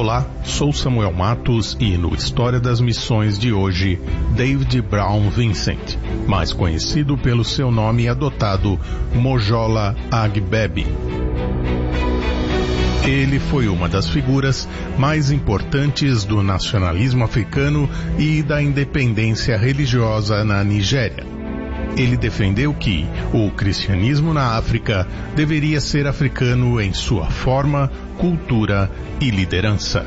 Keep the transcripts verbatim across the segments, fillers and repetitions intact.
Olá, sou Samuel Matos e no História das Missões de hoje, David Brown Vincent, mais conhecido pelo seu nome adotado Mojola Agbebe. Ele foi uma das figuras mais importantes do nacionalismo africano e da independência religiosa na Nigéria. Ele defendeu que o cristianismo na África deveria ser africano em sua forma, cultura e liderança.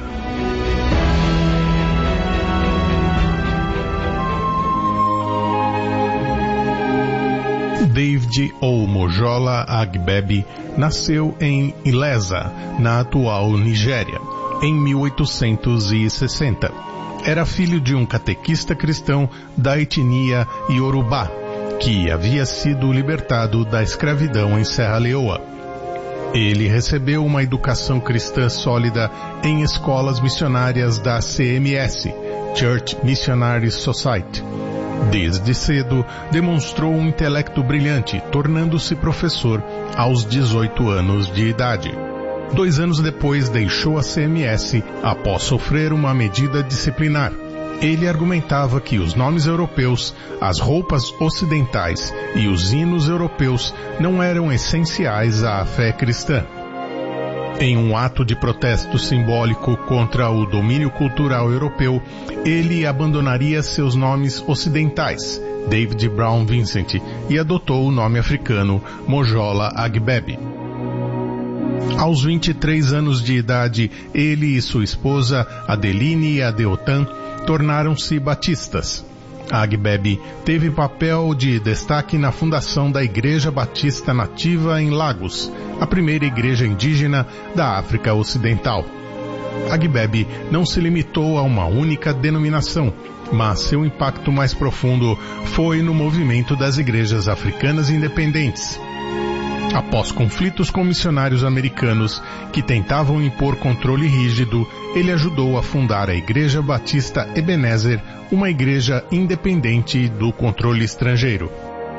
David ou Mojola Agbebe nasceu em Ilesa, na atual Nigéria, em mil oitocentos e sessenta. Era filho de um catequista cristão da etnia Yorubá, que havia sido libertado da escravidão em Serra Leoa. Ele recebeu uma educação cristã sólida em escolas missionárias da C M S, Church Missionary Society. Desde cedo, demonstrou um intelecto brilhante, tornando-se professor aos dezoito anos de idade. Dois anos depois, deixou a C M S após sofrer uma medida disciplinar. Ele argumentava que os nomes europeus, as roupas ocidentais e os hinos europeus não eram essenciais à fé cristã. Em um ato de protesto simbólico contra o domínio cultural europeu, ele abandonaria seus nomes ocidentais, David Brown Vincent, e adotou o nome africano Mojola Agbebe. Aos vinte e três anos de idade, ele e sua esposa, Adeline Adeotan, tornaram-se batistas. Agbebe teve papel de destaque na fundação da Igreja Batista Nativa em Lagos, a primeira igreja indígena da África Ocidental. Agbebe não se limitou a uma única denominação, mas seu impacto mais profundo foi no movimento das igrejas africanas independentes. Após conflitos com missionários americanos que tentavam impor controle rígido, ele ajudou a fundar a Igreja Batista Ebenezer, uma igreja independente do controle estrangeiro.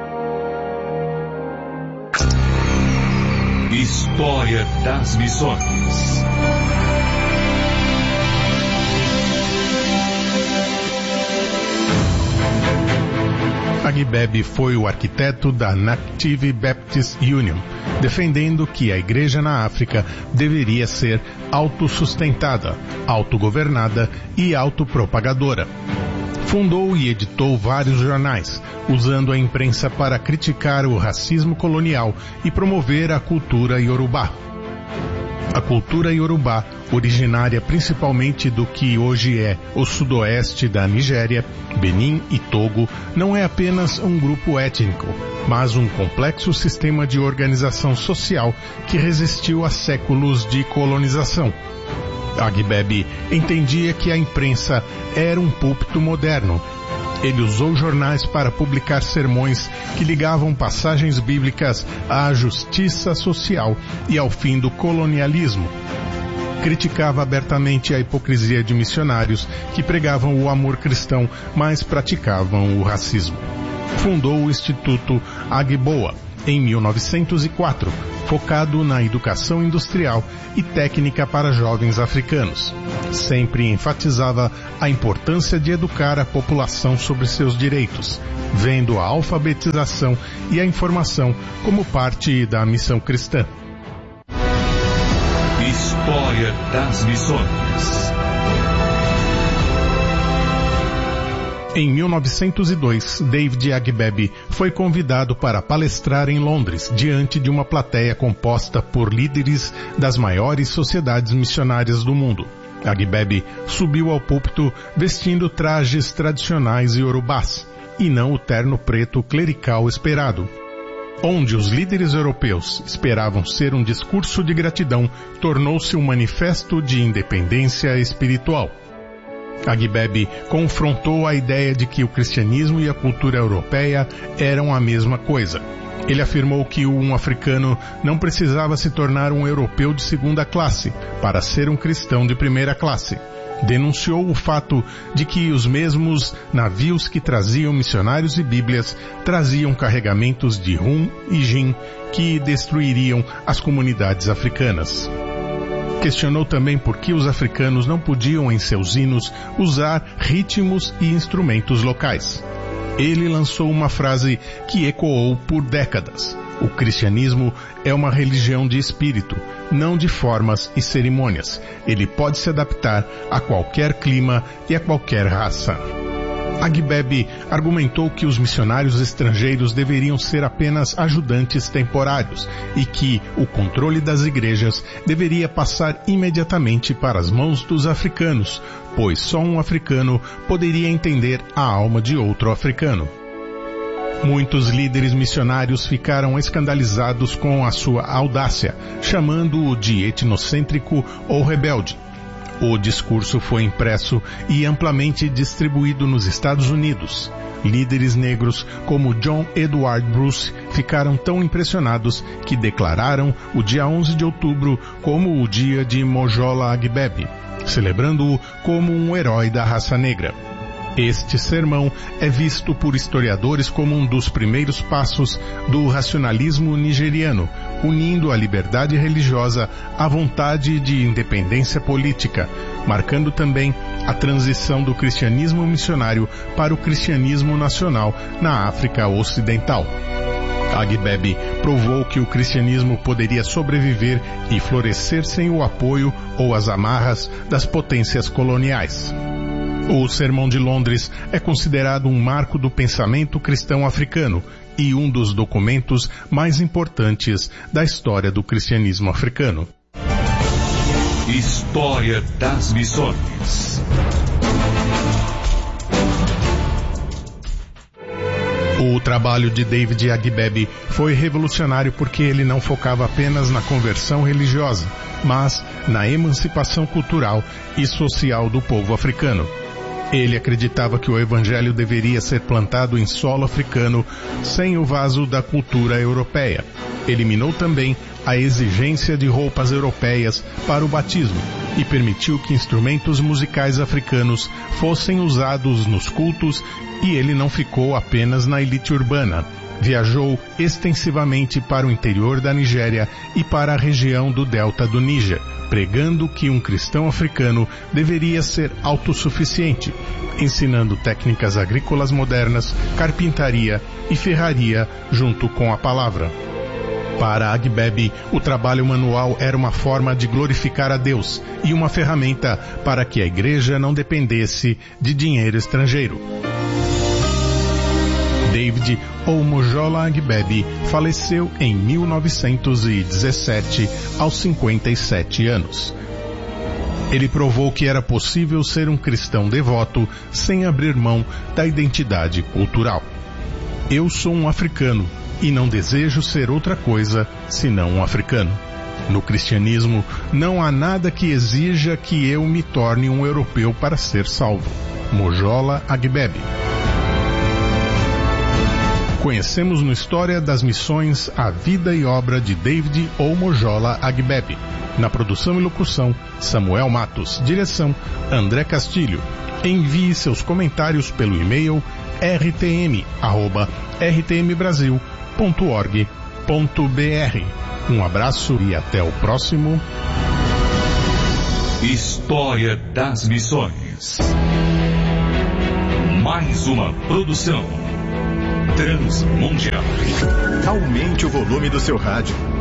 História das Missões. Agbebe foi o arquiteto da Native Baptist Union, defendendo que a igreja na África deveria ser autossustentada, autogovernada e autopropagadora. Fundou e editou vários jornais, usando a imprensa para criticar o racismo colonial e promover a cultura iorubá. A cultura iorubá, originária principalmente do que hoje é o sudoeste da Nigéria, Benin e Togo, não é apenas um grupo étnico, mas um complexo sistema de organização social que resistiu a séculos de colonização. Agbebe entendia que a imprensa era um púlpito moderno. Ele usou jornais para publicar sermões que ligavam passagens bíblicas à justiça social e ao fim do colonialismo. Criticava abertamente a hipocrisia de missionários que pregavam o amor cristão, mas praticavam o racismo. Fundou o Instituto Agboa em mil novecentos e quatro, focado na educação industrial e técnica para jovens africanos. Sempre enfatizava a importância de educar a população sobre seus direitos, vendo a alfabetização e a informação como parte da missão cristã. História das Missões. Em mil novecentos e dois, David Agbebe foi convidado para palestrar em Londres, diante de uma plateia composta por líderes das maiores sociedades missionárias do mundo. Agbebe subiu ao púlpito vestindo trajes tradicionais iorubás, e não o terno preto clerical esperado. Onde os líderes europeus esperavam ser um discurso de gratidão, tornou-se um manifesto de independência espiritual. Agbebe confrontou a ideia de que o cristianismo e a cultura europeia eram a mesma coisa. Ele afirmou que um africano não precisava se tornar um europeu de segunda classe para ser um cristão de primeira classe. Denunciou o fato de que os mesmos navios que traziam missionários e bíblias traziam carregamentos de rum e gin que destruiriam as comunidades africanas. Questionou também por que os africanos não podiam em seus hinos usar ritmos e instrumentos locais. Ele lançou uma frase que ecoou por décadas. O cristianismo é uma religião de espírito, não de formas e cerimônias. Ele pode se adaptar a qualquer clima e a qualquer raça. Agbebe argumentou que os missionários estrangeiros deveriam ser apenas ajudantes temporários e que o controle das igrejas deveria passar imediatamente para as mãos dos africanos, pois só um africano poderia entender a alma de outro africano. Muitos líderes missionários ficaram escandalizados com a sua audácia, chamando-o de etnocêntrico ou rebelde. O discurso foi impresso e amplamente distribuído nos Estados Unidos. Líderes negros como John Edward Bruce ficaram tão impressionados que declararam o dia onze de outubro como o dia de Mojola Agbebe, celebrando-o como um herói da raça negra. Este sermão é visto por historiadores como um dos primeiros passos do racionalismo nigeriano, unindo a liberdade religiosa à vontade de independência política, marcando também a transição do cristianismo missionário para o cristianismo nacional na África Ocidental. Agbebe provou que o cristianismo poderia sobreviver e florescer sem o apoio ou as amarras das potências coloniais. O Sermão de Londres é considerado um marco do pensamento cristão africano e um dos documentos mais importantes da história do cristianismo africano. História das Missões. O trabalho de David Agbebe foi revolucionário porque ele não focava apenas na conversão religiosa, mas na emancipação cultural e social do povo africano. Ele acreditava que o evangelho deveria ser plantado em solo africano sem o vaso da cultura europeia. Eliminou também a exigência de roupas europeias para o batismo e permitiu que instrumentos musicais africanos fossem usados nos cultos, e ele não ficou apenas na elite urbana. Viajou extensivamente para o interior da Nigéria e para a região do delta do Níger, pregando que um cristão africano deveria ser autossuficiente, ensinando técnicas agrícolas modernas, carpintaria e ferraria junto com a palavra. Para Agbebe, o trabalho manual era uma forma de glorificar a Deus e uma ferramenta para que a igreja não dependesse de dinheiro estrangeiro. David Omojola Agbebe faleceu em mil novecentos e dezessete, aos cinquenta e sete anos. Ele provou que era possível ser um cristão devoto sem abrir mão da identidade cultural. Eu sou um africano e não desejo ser outra coisa senão um africano. No cristianismo, não há nada que exija que eu me torne um europeu para ser salvo. Mojola Agbebe. Conhecemos no História das Missões a vida e obra de David Omojola Agbebe. Na produção e locução, Samuel Matos. Direção, André Castilho. Envie seus comentários pelo e-mail r t m arroba r t m brasil ponto org ponto b r. Um abraço e até o próximo História das Missões. Mais uma produção Transmundial. Aumente o volume do seu rádio.